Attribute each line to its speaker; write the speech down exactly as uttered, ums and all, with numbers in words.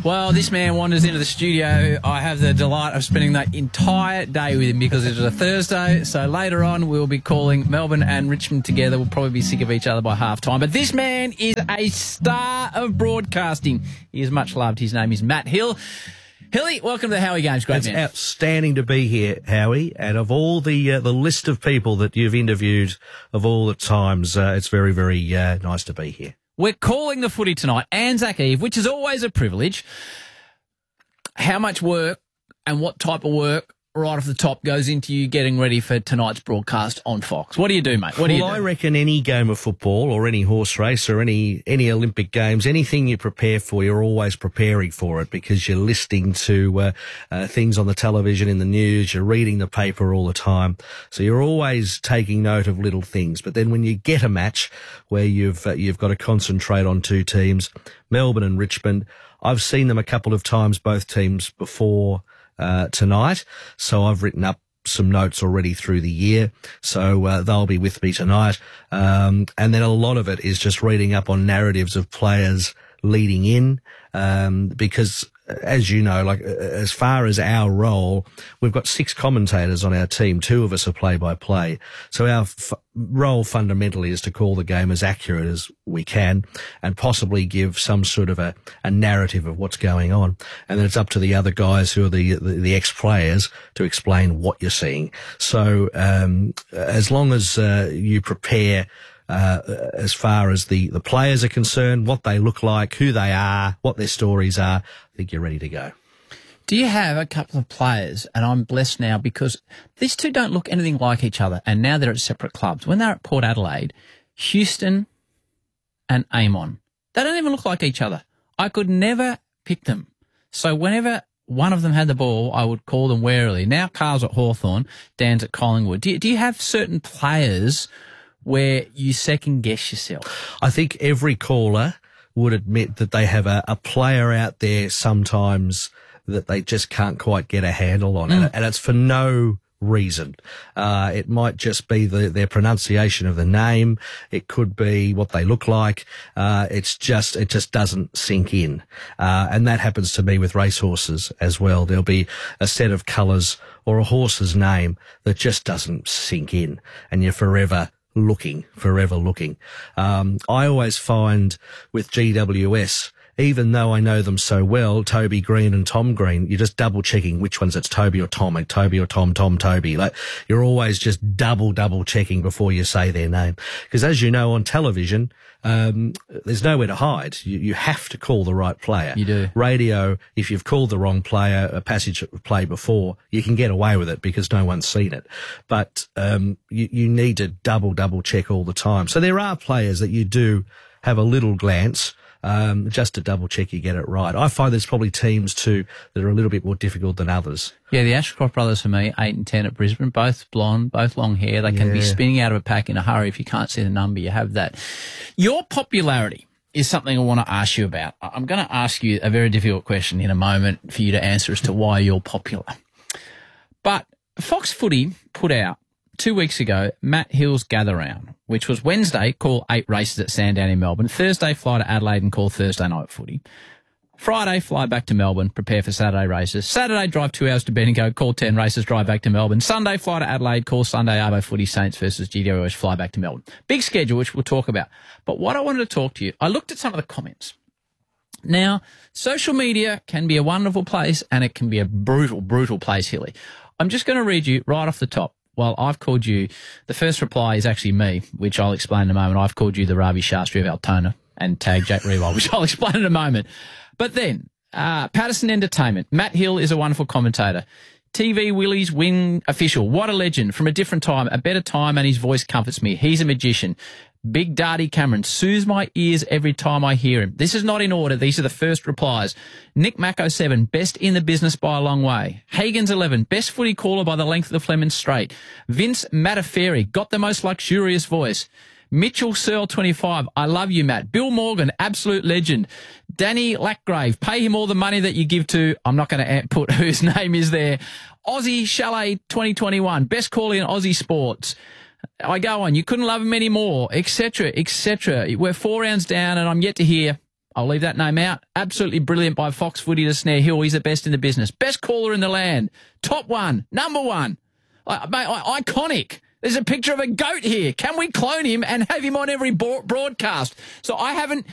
Speaker 1: Well, this man wanders into the studio. I have the delight of spending the entire day with him because it is a Thursday. So later on, we'll be calling Melbourne and Richmond together. We'll probably be sick of each other by half time. But this man is a star of broadcasting. He is much loved. His name is Matt Hill. Hilly, welcome to the Howie Games. Great
Speaker 2: it's
Speaker 1: man.
Speaker 2: It's outstanding to be here, Howie. And of all the uh, the list of people that you've interviewed of all the times, uh, it's very, very uh, nice to be here.
Speaker 1: We're calling the footy tonight, Anzac Eve, which is always a privilege. How much work and what type of work right off the top goes into you getting ready for tonight's broadcast on Fox? What do you do, mate? What do you
Speaker 2: well,
Speaker 1: do?
Speaker 2: I reckon any game of football or any horse race or any any Olympic Games, anything you prepare for, you're always preparing for it because you're listening to uh, uh, things on the television, in the news, you're reading the paper all the time. So you're always taking note of little things. But then when you get a match where you've uh, you've got to concentrate on two teams, Melbourne and Richmond, I've seen them a couple of times, both teams, before Uh, tonight, so I've written up some notes already through the year, so uh, they'll be with me tonight, um, and then a lot of it is just reading up on narratives of players leading in, um, because as you know, like as far as our role, we've got six commentators on our team. Two of us are play-by-play. So our f- role fundamentally is to call the game as accurate as we can and possibly give some sort of a, a narrative of what's going on. And then it's up to the other guys who are the, the, the ex-players to explain what you're seeing. So um, as long as uh, you prepare Uh, as far as the, the players are concerned, what they look like, who they are, what their stories are, I think you're ready to go.
Speaker 1: Do you have a couple of players, and I'm blessed now because these two don't look anything like each other, and now they're at separate clubs. When they're at Port Adelaide, Houston and Amon, they don't even look like each other. I could never pick them. So whenever one of them had the ball, I would call them warily. Now Carl's at Hawthorn, Dan's at Collingwood. Do you, do you have certain players where you second guess yourself?
Speaker 2: I think every caller would admit that they have a, a player out there sometimes that they just can't quite get a handle on, mm. and, and it's for no reason. Uh, it might just be the, their pronunciation of the name. It could be what they look like. Uh, it's just, it just doesn't sink in. Uh, and that happens to me with racehorses as well. There'll be a set of colours or a horse's name that just doesn't sink in, and you're forever looking, forever looking. Um, I always find with G W S, even though I know them so well, Toby Green and Tom Green, you're just double checking which ones it's Toby or Tom, and Toby or Tom, Tom, Toby. Like, you're always just double, double checking before you say their name. Because as you know, on television, um, there's nowhere to hide. You, you have to call the right player.
Speaker 1: You do.
Speaker 2: Radio, if you've called the wrong player, a passage of play before, you can get away with it because no one's seen it. But, um, you, you need to double, double check all the time. So there are players that you do have a little glance, Um, just to double check you get it right. I find there's probably teams too that are a little bit more difficult than others.
Speaker 1: Yeah, the Ashcroft brothers for me, eight and ten at Brisbane, both blonde, both long hair. They can
Speaker 2: Yeah.
Speaker 1: be spinning out of a pack in a hurry if you can't see the number. You have that. Your popularity is something I want to ask you about. I'm going to ask you a very difficult question in a moment for you to answer as to why you're popular. But Fox Footy put out two weeks ago Matt Hill's Gather Round, which was Wednesday, call eight races at Sandown in Melbourne. Thursday, fly to Adelaide and call Thursday night footy. Friday, fly back to Melbourne, prepare for Saturday races. Saturday, drive two hours to Bendigo, call ten races, drive back to Melbourne. Sunday, fly to Adelaide, call Sunday Arvo footy, Saints versus G W S, fly back to Melbourne. Big schedule, which we'll talk about. But what I wanted to talk to you, I looked at some of the comments. Now, social media can be a wonderful place and it can be a brutal, brutal place, Hilly. I'm just going to read you right off the top. Well, I've called you, the first reply is actually me, which I'll explain in a moment. I've called you the Ravi Shastri of Altona and tagged Jack Rewald, which I'll explain in a moment. But then, uh, Patterson Entertainment. Matt Hill is a wonderful commentator. T V Willie's wing official. What a legend. From a different time, a better time, and his voice comforts me. He's a magician. Big Darty Cameron soothes my ears every time I hear him. This is not in order. These are the first replies. Nick Mack oh seven, best in the business by a long way. Hagan's eleven, best footy caller by the length of the Fleming Strait. Vince Mataferi, got the most luxurious voice. Mitchell Searle twenty-five, I love you, Matt. Bill Morgan, absolute legend. Danny Lackgrave, pay him all the money that you give to, I'm not going to put whose name is there. Aussie Chalet twenty twenty-one, best caller in Aussie sports. I go on, you couldn't love him anymore, et cetera, et cetera. We're four rounds down and I'm yet to hear I'll leave that name out. Absolutely brilliant by Fox Footy to snare Hill. He's the best in the business. Best caller in the land. Top one. Number one. Uh, mate, I- iconic. There's a picture of a goat here. Can we clone him and have him on every bo- broadcast? So I haven't